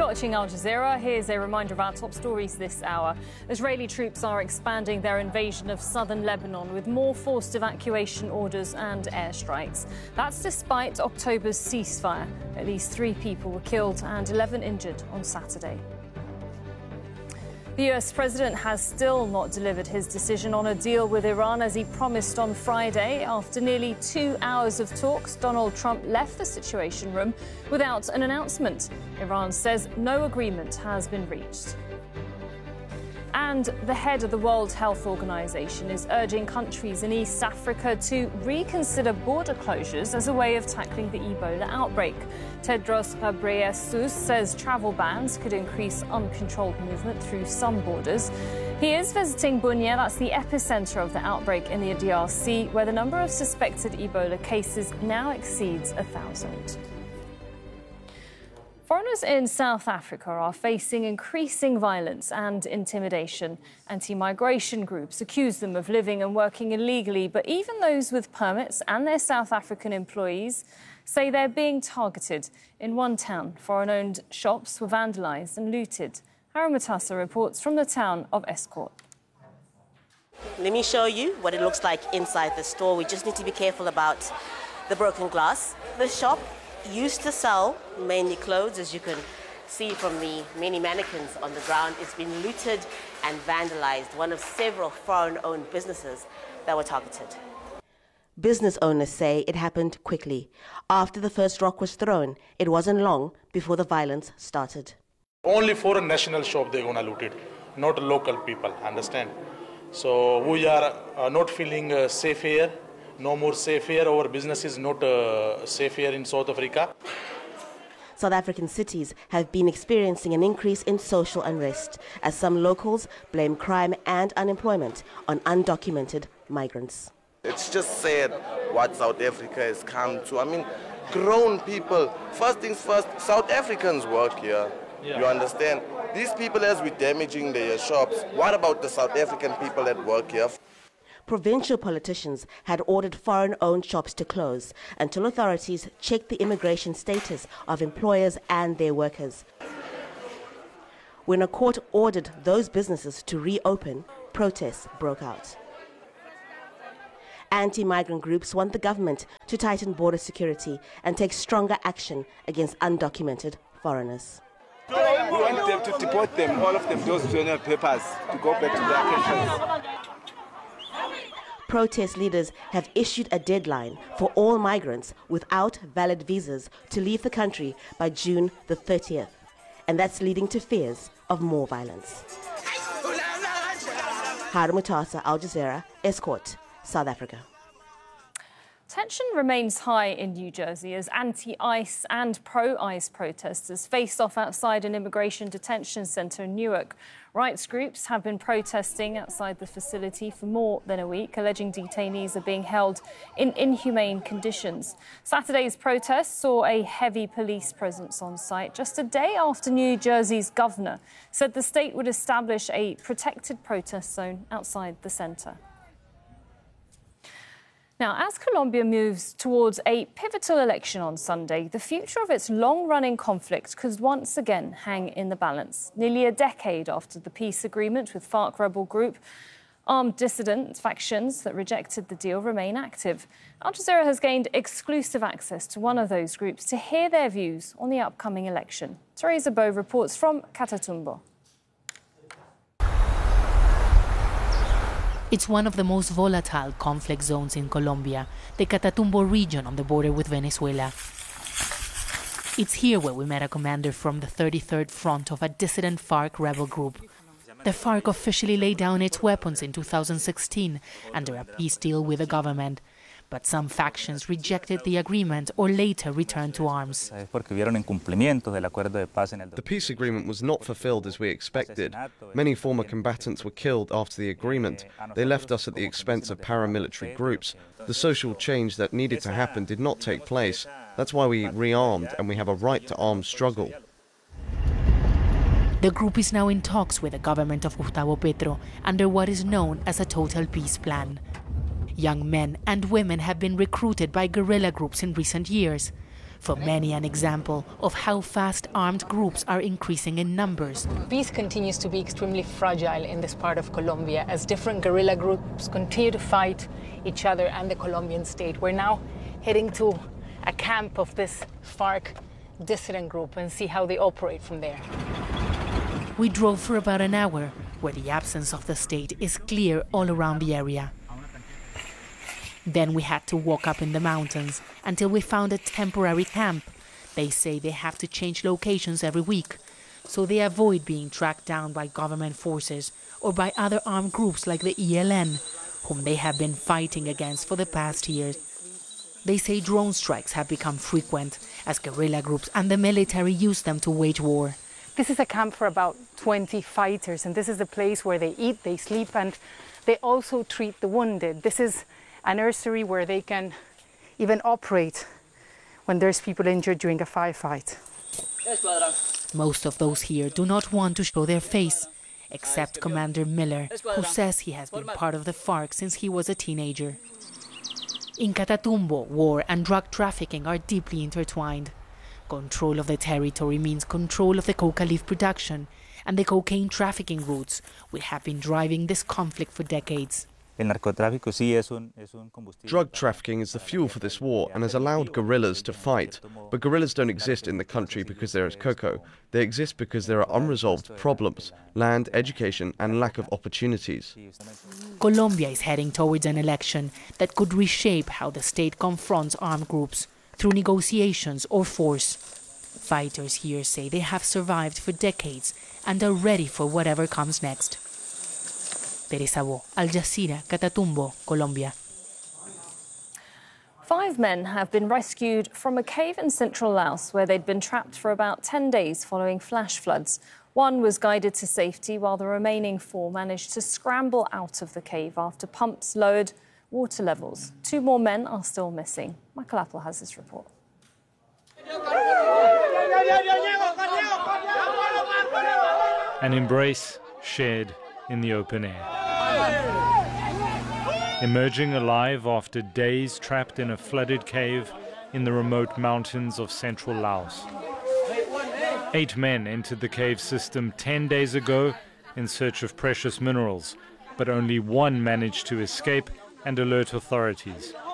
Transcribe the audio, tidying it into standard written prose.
watching Al Jazeera. Here's a reminder of our top stories this hour. Israeli troops are expanding their invasion of southern Lebanon with more forced evacuation orders and airstrikes. That's despite October's ceasefire. At least 3 people were killed and 11 injured on Saturday. The US president has still not delivered his decision on a deal with Iran as he promised on Friday. After nearly 2 hours of talks, Donald Trump left the Situation Room without an announcement. Iran says no agreement has been reached. And the head of the World Health Organization is urging countries in East Africa to reconsider border closures as a way of tackling the Ebola outbreak. Tedros Ghebreyesus says travel bans could increase uncontrolled movement through some borders. He is visiting Bunia, that's the epicenter of the outbreak in the DRC, where the number of suspected Ebola cases now exceeds 1,000. Foreigners in South Africa are facing increasing violence and intimidation. Anti-migration groups accuse them of living and working illegally, but even those with permits and their South African employees say they're being targeted. In one town, foreign-owned shops were vandalised and looted. Harry Matassa reports from the town of Escort. Let me show you what it looks like inside the store. We just need to be careful about the broken glass. The shop used to sell mainly clothes, as you can see from the many mannequins on the ground. It's been looted and vandalized, one of several foreign-owned businesses that were targeted. Business owners say it happened quickly. After the first rock was thrown, it wasn't long before the violence started. Only foreign national shop they're gonna loot it, not local people, understand? So we are not feeling safe here. No more safe here. Our business is not safe here in South Africa. South African cities have been experiencing an increase in social unrest as some locals blame crime and unemployment on undocumented migrants. It's just sad what South Africa has come to. I mean, grown people. First things first, South Africans work here. Yeah. You understand? These people, as we're damaging their shops, what about the South African people that work here? Provincial politicians had ordered foreign-owned shops to close until authorities checked the immigration status of employers and their workers. When a court ordered those businesses to reopen, protests broke out. Anti-migrant groups want the government to tighten border security and take stronger action against undocumented foreigners. We want them to deport them, all of them, those general papers, to go back to their countries. Protest leaders have issued a deadline for all migrants without valid visas to leave the country by June the 30th. And that's leading to fears of more violence. Harry Matassa, Al Jazeera, Escort, South Africa. Tension remains high in New Jersey as anti-ICE and pro-ICE protesters face off outside an immigration detention center in Newark. Rights groups have been protesting outside the facility for more than a week, alleging detainees are being held in inhumane conditions. Saturday's protests saw a heavy police presence on site just a day after New Jersey's governor said the state would establish a protected protest zone outside the center. Now, as Colombia moves towards a pivotal election on Sunday, the future of its long-running conflict could once again hang in the balance. Nearly a decade after the peace agreement with FARC rebel group, armed dissident factions that rejected the deal remain active. Al Jazeera has gained exclusive access to one of those groups to hear their views on the upcoming election. Teresa Bow reports from Catatumbo. It's one of the most volatile conflict zones in Colombia, the Catatumbo region on the border with Venezuela. It's here where we met a commander from the 33rd Front of a dissident FARC rebel group. The FARC officially laid down its weapons in 2016 under a peace deal with the government. But some factions rejected the agreement or later returned to arms. The peace agreement was not fulfilled as we expected. Many former combatants were killed after the agreement. They left us at the expense of paramilitary groups. The social change that needed to happen did not take place. That's why we rearmed, and we have a right to armed struggle. The group is now in talks with the government of Gustavo Petro under what is known as a total peace plan. Young men and women have been recruited by guerrilla groups in recent years. For many, an example of how fast armed groups are increasing in numbers. Peace continues to be extremely fragile in this part of Colombia as different guerrilla groups continue to fight each other and the Colombian state. We're now heading to a camp of this FARC dissident group and see how they operate from there. We drove for about an hour, where the absence of the state is clear all around the area. Then we had to walk up in the mountains until we found a temporary camp. They say they have to change locations every week, so they avoid being tracked down by government forces or by other armed groups like the ELN, whom they have been fighting against for the past years. They say drone strikes have become frequent as guerrilla groups and the military use them to wage war. This is a camp for about 20 fighters, and this is the place where they eat, they sleep, and they also treat the wounded. This is a nursery where they can even operate when there's people injured during a firefight. Most of those here do not want to show their face, except Commander Miller, who says he has been part of the FARC since he was a teenager. In Catatumbo, war and drug trafficking are deeply intertwined. Control of the territory means control of the coca leaf production and the cocaine trafficking routes, which have been driving this conflict for decades. Drug trafficking is the fuel for this war and has allowed guerrillas to fight. But guerrillas don't exist in the country because there is cocoa. They exist because there are unresolved problems, land, education, and lack of opportunities. Colombia is heading towards an election that could reshape how the state confronts armed groups, through negotiations or force. Fighters here say they have survived for decades and are ready for whatever comes next. Teresa Bo, Al Jazeera, Catatumbo, Colombia. 5 men have been rescued from a cave in central Laos where they'd been trapped for about 10 days following flash floods. One was guided to safety while the remaining 4 managed to scramble out of the cave after pumps lowered water levels. 2 more men are still missing. Michael Apple has this report. An embrace shared in the open air. Emerging alive after days trapped in a flooded cave in the remote mountains of central Laos. 8 men entered the cave system 10 days ago in search of precious minerals, but only 1 managed to escape and alert authorities.